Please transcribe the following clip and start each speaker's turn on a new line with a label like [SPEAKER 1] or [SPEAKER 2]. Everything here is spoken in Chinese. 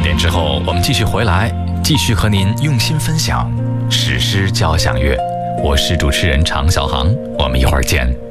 [SPEAKER 1] 点之后，我们继续回来，继续和您用心分享史诗交响乐。我是主持人常小航，我们一会儿见。